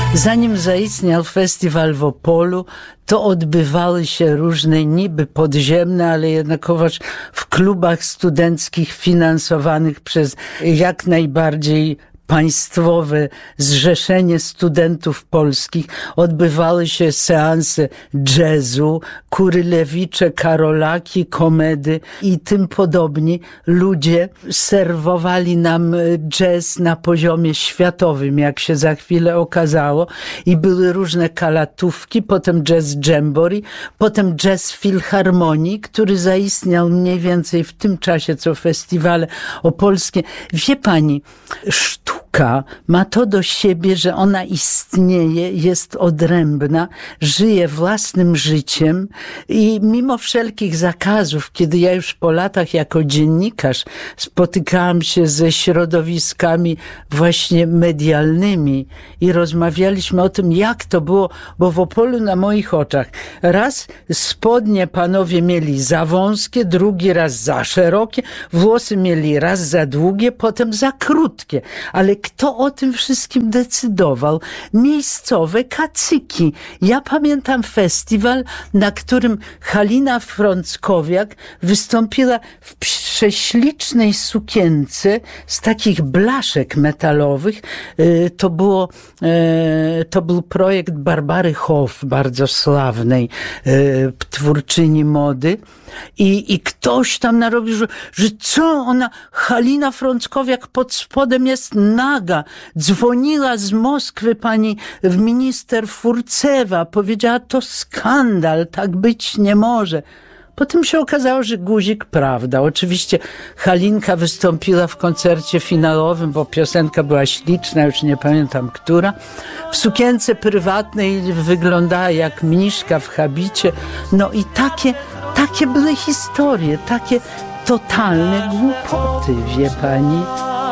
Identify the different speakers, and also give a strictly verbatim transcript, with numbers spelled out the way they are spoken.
Speaker 1: Zanim zaistniał festiwal w Opolu, to odbywały się różne niby podziemne, ale jednakowoż w klubach studenckich finansowanych przez jak najbardziej państwowe Zrzeszenie Studentów Polskich. Odbywały się seanse jazzu, Kurylewicze, Karolaki, komedy i tym podobni. Ludzie serwowali nam jazz na poziomie światowym, jak się za chwilę okazało. I były różne kalatówki, potem jazz jamboree, potem jazz filharmonii, który zaistniał mniej więcej w tym czasie, co festiwale opolskie. Wie pani, sztuka ma to do siebie, że ona istnieje, jest odrębna, żyje własnym życiem i mimo wszelkich zakazów, kiedy ja już po latach jako dziennikarz spotykałam się ze środowiskami właśnie medialnymi i rozmawialiśmy o tym, jak to było, bo w Opolu na moich oczach raz spodnie panowie mieli za wąskie, drugi raz za szerokie, włosy mieli raz za długie, potem za krótkie, ale kto o tym wszystkim decydował? Miejscowe kacyki. Ja pamiętam festiwal, na którym Halina Frąckowiak wystąpiła w prześlicznej sukience z takich blaszek metalowych. To było, to był projekt Barbary Hoff, bardzo sławnej twórczyni mody. I, i ktoś tam narobił, że, że co ona, Halina Frąckowiak pod spodem jest naga. Dzwoniła z Moskwy pani minister Furcewa. Powiedziała, to skandal, tak być nie może. Potem się okazało, że guzik prawda. Oczywiście Halinka wystąpiła w koncercie finałowym, bo piosenka była śliczna, już nie pamiętam która. W sukience prywatnej wyglądała jak mniszka w habicie. No i takie, takie były historie, takie totalne głupoty, wie pani.